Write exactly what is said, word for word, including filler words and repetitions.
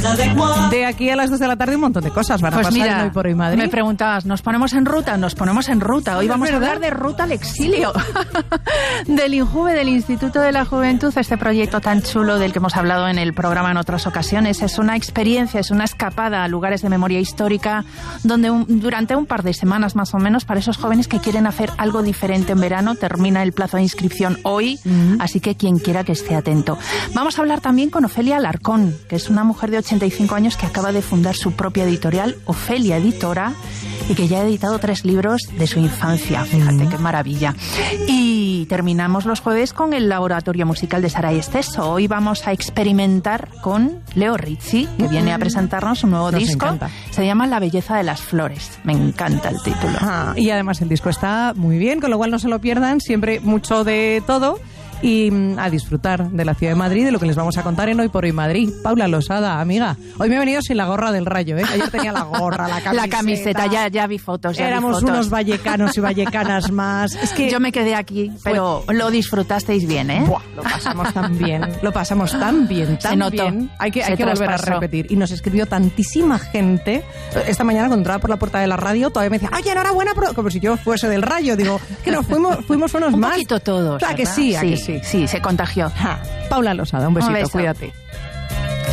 De aquí a las dos de la tarde un montón de cosas van a pues pasar mira, en Hoy por Hoy Madrid. Me preguntabas, ¿nos ponemos en ruta? Nos ponemos en ruta. Hoy vamos a hablar de Ruta al Exilio. Del INJUVE, del Instituto de la Juventud, este proyecto tan chulo del que hemos hablado en el programa en otras ocasiones. Es una experiencia, es una escapada a lugares de memoria histórica donde un, durante un par de semanas más o menos, para esos jóvenes que quieren hacer algo diferente en verano, termina el plazo de inscripción hoy, mm. así que quien quiera que esté atento. Vamos a hablar también con Ofelia Alarcón, que es una mujer de ochenta y cinco años que acaba de fundar su propia editorial, Ofelia Editora, y que ya ha editado tres libros de su infancia. Fíjate, mm. qué maravilla. Y terminamos los jueves con el laboratorio musical de Saray Esteso. Hoy vamos a experimentar con Leo Rizzi, que mm. viene a presentarnos un nuevo Nos disco. Encanta. Se llama La belleza de las flores. Me encanta el título. Ah, y además el disco está muy bien, con lo cual no se lo pierdan. Siempre mucho de todo. Y a disfrutar de la ciudad de Madrid, de lo que les vamos a contar en Hoy por Hoy Madrid. Paula Losada, amiga. Hoy me he venido sin la gorra del Rayo, ¿eh? Ayer tenía la gorra, la camiseta. La camiseta, ya, ya vi fotos. Ya Éramos vi fotos. unos vallecanos y vallecanas más. Es que yo me quedé aquí, pero fue... lo disfrutasteis bien, ¿eh? Buah, lo pasamos tan bien. Lo pasamos tan bien, tan Se notó. bien. Hay que, hay que volver a repetir. Y nos escribió tantísima gente. Esta mañana, cuando entraba por la puerta de la radio, todavía me decía, ¡ay, enhorabuena! Como si yo fuese del Rayo. Digo, que nos fuimos, fuimos unos Un más. Un poquito todos. Claro que sí, sí, que sí. Sí, se contagió. Ja. Paula Losada, un besito, un beso. Cuídate.